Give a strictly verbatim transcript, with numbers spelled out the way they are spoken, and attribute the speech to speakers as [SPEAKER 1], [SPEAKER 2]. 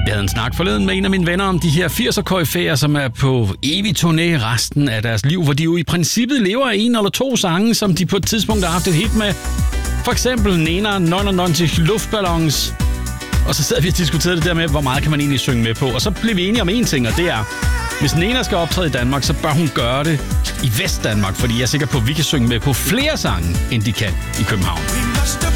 [SPEAKER 1] Jeg havde en snak forleden med en af mine venner om de her firser-koryfæer, som er på evig turné resten af deres liv, hvor de jo i princippet lever af en eller to sange, som de på et tidspunkt har haft et hit med. For eksempel Nena neunundneunzig Luftballons. Og så sad vi og diskuterede det der med, hvor meget kan man egentlig synge med på. Og så blev vi enige om én ting, og det er, hvis Nena skal optræde i Danmark, så bør hun gøre det i Vestdanmark, fordi jeg er sikker på, at vi kan synge med på flere sange, end de kan i København.